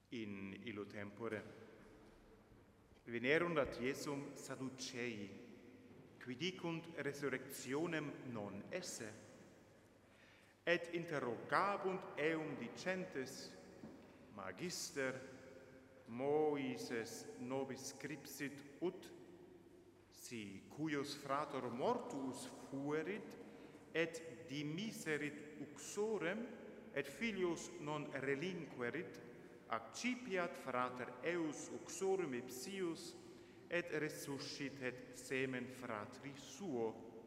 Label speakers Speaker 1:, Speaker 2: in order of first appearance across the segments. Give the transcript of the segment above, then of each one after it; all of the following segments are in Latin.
Speaker 1: In illo tempore venerunt ad Iesum Sadducei, qui dicunt resurrectionem non esse, et interrogabunt eum dicentes, Magister, Moises nobis scripsit ut, si cuius frator mortuus fuerit, et dimiserit uxorem, et filius non relinquerit, accipiat frater eus uxorem ipsius, et resuscitet semen fratri suo.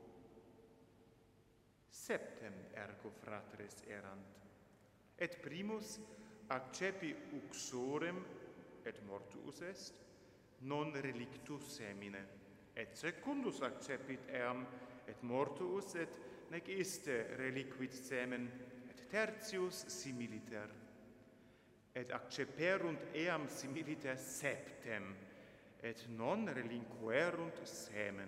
Speaker 1: Septem ergo fratres erant, et primus accepi uxorem, et mortuus est, non relictus semine, et secundus accepit eam, et mortuus, et nec iste reliquit semen, et tertius similiter. Et acceperunt eam similiter septem, et non relinquerunt semen.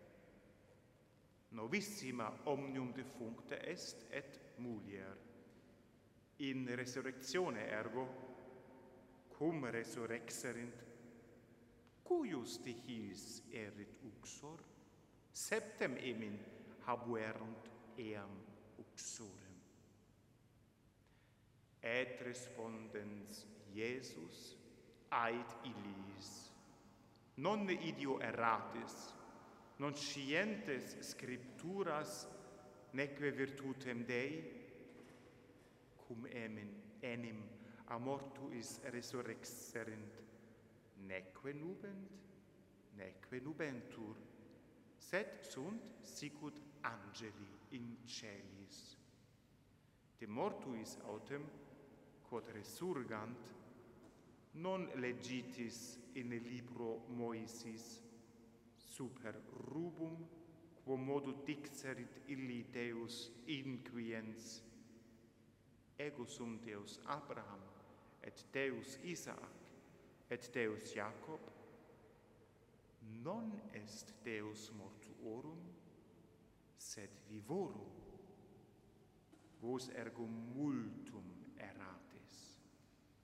Speaker 1: Novissima omnium defuncta est et mulier. In resurrectione ergo, cum resurrexerint, cuius dihis erit uxor? Septem emin habuerunt eam uxorem. Et respondens Iesus, ait illis, non idio erratis, non scientes scripturas, neque virtutem Dei, cum enim a mortuis resurrexerint, neque nubent, neque nubentur, sed sunt sicut angeli in celis. De mortuis autem, quod resurgant, non legitis in libro Moisis, super rubum, quo modo dixerit illi Deus inquiens, ego sum Deus Abraham, et Deus Isaac, et Deus Jacob, non est Deus mortuorum, sed vivorum. Vos ergo multum erat.